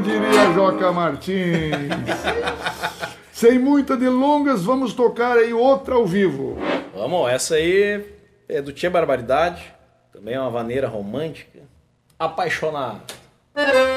diria Joca Martins. Sem muitas delongas, vamos tocar aí outra ao vivo. Vamos, essa aí é do Tia Barbaridade, também é uma vaneira romântica, apaixonado.